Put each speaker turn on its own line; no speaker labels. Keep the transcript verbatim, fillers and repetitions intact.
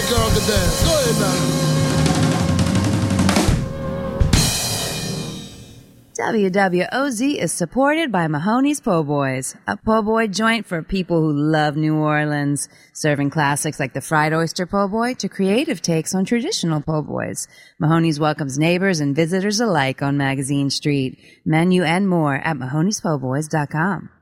girl can dance. Go ahead now.
W W O Z is supported by Mahoney's Po' Boys, a po' boy joint for people who love New Orleans, serving classics like the fried oyster po' boy to creative takes on traditional po' boys. Mahoney's welcomes neighbors and visitors alike on Magazine Street. Menu and more at mahoney's po boys dot com.